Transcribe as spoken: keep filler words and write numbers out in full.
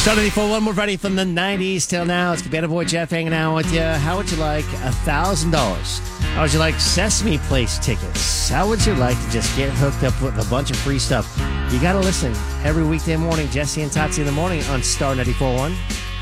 Star ninety-four point one, we're ready from the nineties till now. It's Cabana Boy Jeff hanging out with you. How would you like one thousand dollars? How would you like Sesame Place tickets? How would you like to just get hooked up with a bunch of free stuff? You got to listen every weekday morning, Jesse and Totsi in the morning on Star ninety-four point one.